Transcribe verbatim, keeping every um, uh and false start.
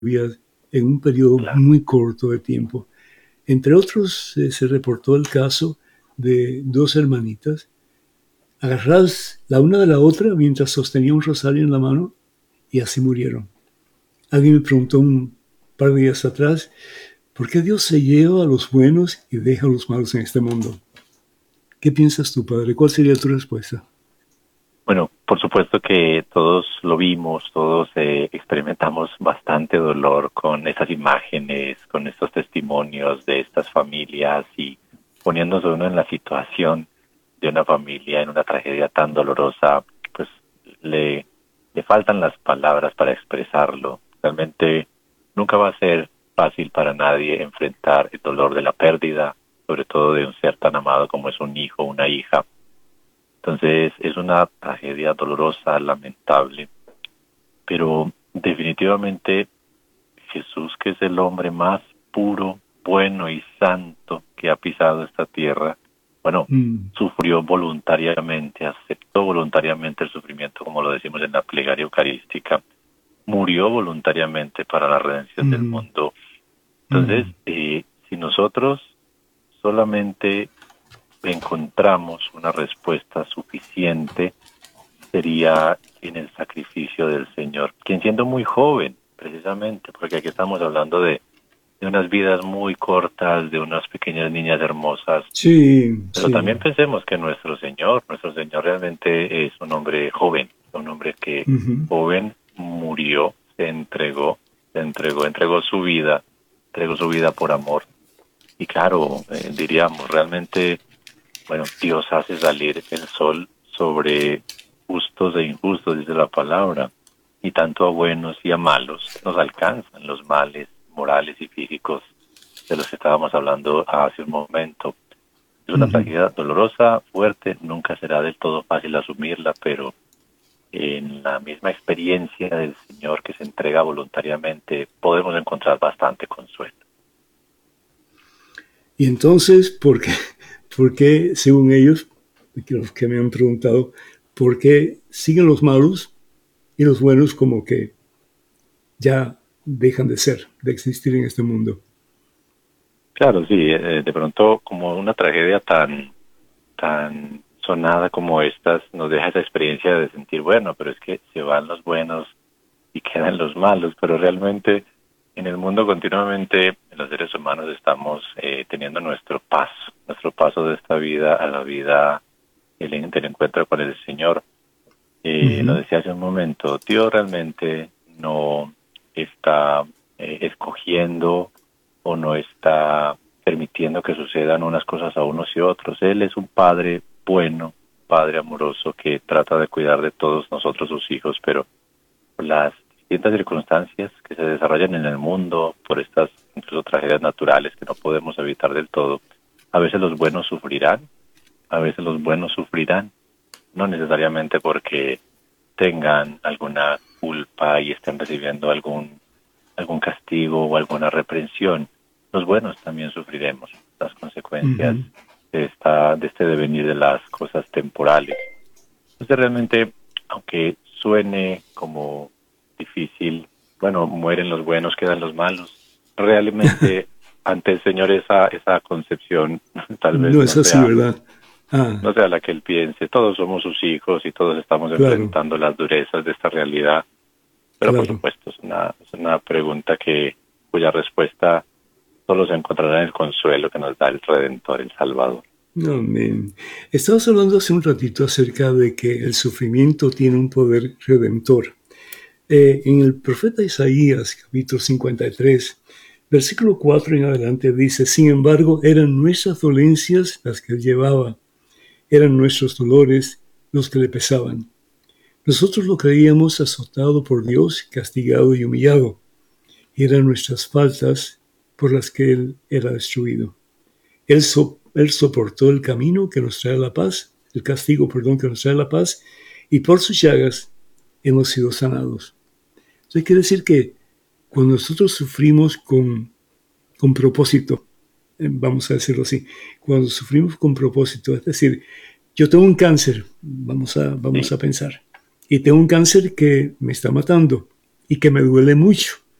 en un periodo Claro. muy corto de tiempo. Entre otros, eh, se reportó el caso de dos hermanitas agarradas la una de la otra mientras sostenía un rosario en la mano y así murieron. Alguien me preguntó un par de días atrás, ¿por qué Dios se lleva a los buenos y deja a los malos en este mundo? ¿Qué piensas tú, padre? ¿Cuál sería tu respuesta? Bueno, por supuesto que todos lo vimos, todos eh, experimentamos bastante dolor con esas imágenes, con estos testimonios de estas familias y poniéndose uno en la situación de una familia en una tragedia tan dolorosa, pues le, le faltan las palabras para expresarlo. Realmente nunca va a ser fácil para nadie enfrentar el dolor de la pérdida, sobre todo de un ser tan amado como es un hijo, una hija. Entonces es una tragedia dolorosa, lamentable, pero definitivamente Jesús, que es el hombre más puro, bueno y santo que ha pisado esta tierra, bueno, Mm. sufrió voluntariamente, aceptó voluntariamente el sufrimiento, como lo decimos en la plegaria eucarística, murió voluntariamente para la redención del Mm. mundo. Entonces, Mm. eh, si nosotros solamente encontramos una respuesta suficiente, sería en el sacrificio del Señor, quien siendo muy joven, precisamente, porque aquí estamos hablando de, de unas vidas muy cortas, de unas pequeñas niñas hermosas, Sí, pero sí. también pensemos que nuestro Señor, nuestro Señor realmente es un hombre joven, un hombre que Ujú. joven murió, se entregó, se entregó, entregó su vida, entregó su vida por amor. Y claro, eh, diríamos, realmente, bueno, Dios hace salir el sol sobre justos e injustos, dice la palabra, y tanto a buenos y a malos nos alcanzan los males morales y físicos de los que estábamos hablando hace un momento. Es una Ujú. tragedia dolorosa, fuerte, nunca será del todo fácil asumirla, pero en la misma experiencia del Señor que se entrega voluntariamente podemos encontrar bastante consuelo. Y entonces, ¿por qué, por qué, según ellos, que los que me han preguntado, por qué siguen los malos y los buenos como que ya dejan de ser, de existir en este mundo? Claro, sí, eh, de pronto como una tragedia tan, tan sonada como estas nos deja esa experiencia de sentir, bueno, pero es que se van los buenos y quedan los malos, pero realmente en el mundo continuamente los seres humanos estamos eh, teniendo nuestro paso, nuestro paso de esta vida a la vida el, del encuentro con el Señor. Eh, lo Ujú. decía hace un momento, Dios realmente no está eh, escogiendo o no está permitiendo que sucedan unas cosas a unos y otros. Él es un padre bueno, padre amoroso que trata de cuidar de todos nosotros sus hijos, pero por las distintas circunstancias que se desarrollan en el mundo, por estas incluso tragedias naturales que no podemos evitar del todo, a veces los buenos sufrirán, a veces los buenos sufrirán, no necesariamente porque tengan alguna culpa y estén recibiendo algún algún castigo o alguna reprensión. Los buenos también sufriremos las consecuencias Ujú. de esta de este devenir de las cosas temporales. Entonces realmente, aunque suene como difícil, bueno, mueren los buenos, quedan los malos. Realmente ante el Señor esa esa concepción tal vez No no es así, sea ¿verdad? Ah, no sea la que él piense. Todos somos sus hijos y todos estamos claro, enfrentando las durezas de esta realidad. Pero por claro. supuesto es una, es una pregunta que cuya respuesta solo se encontrará en el consuelo que nos da el Redentor, el Salvador. Amén. Estabas hablando hace un ratito acerca de que el sufrimiento tiene un poder redentor. Eh, en el profeta Isaías, capítulo cincuenta y tres, versículo cuatro en adelante, dice: sin embargo, eran nuestras dolencias las que él llevaba, eran nuestros dolores los que le pesaban. Nosotros lo creíamos azotado por Dios, castigado y humillado. Eran nuestras faltas por las que él era destruido. Él, so, él soportó el camino que nos trae la paz, el castigo, perdón, que nos trae la paz, y por sus llagas hemos sido sanados. Entonces quiere decir que cuando nosotros sufrimos con, con propósito, eh, vamos a decirlo así, cuando sufrimos con propósito, es decir, yo tengo un cáncer, vamos a, vamos Sí, a pensar, y tengo un cáncer que me está matando y que me duele mucho.